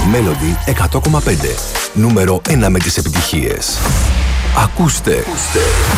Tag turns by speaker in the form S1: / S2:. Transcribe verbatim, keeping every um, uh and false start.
S1: Μέλοντι εκατό κόμμα πέντε. Νούμερο ένα με τις επιτυχίες. Ακούστε.